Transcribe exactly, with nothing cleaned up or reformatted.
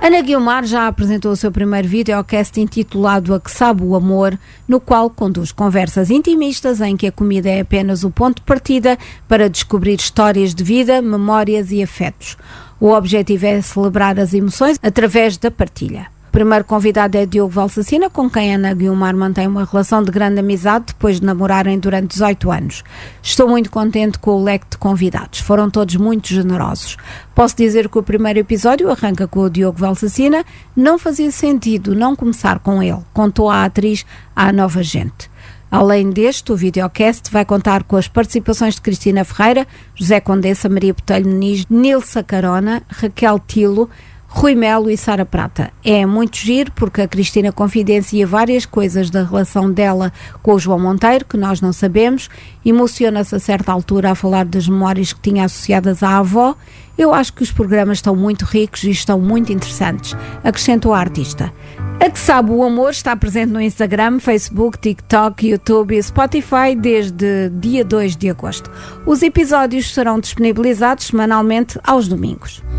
Ana Guiomar já apresentou o seu primeiro videocast intitulado A Que Sabe o Amor, no qual conduz conversas intimistas em que a comida é apenas o ponto de partida para descobrir histórias de vida, memórias e afetos. O objetivo é celebrar as emoções através da partilha. O primeiro convidado é Diogo Valsacina, com quem Ana Guiomar mantém uma relação de grande amizade depois de namorarem durante dezoito anos. Estou muito contente com o leque de convidados, foram todos muito generosos. Posso dizer que o primeiro episódio arranca com o Diogo Valsacina, não fazia sentido não começar com ele, contou a atriz à Nova Gente. Além deste, o videocast vai contar com as participações de Cristina Ferreira, José Condessa, Maria Botelho Muniz, Nilsa Carona, Raquel Tilo, Rui Melo e Sara Prata. É muito giro porque a Cristina confidencia várias coisas da relação dela com o João Monteiro que nós não sabemos, emociona-se a certa altura a falar das memórias que tinha associadas à avó. Eu acho que os programas estão muito ricos e estão muito interessantes, acrescentou a artista. A Que Sabe o Amor está presente no Instagram, Facebook, TikTok, YouTube e Spotify desde dia dois de agosto. Os episódios serão disponibilizados semanalmente aos domingos.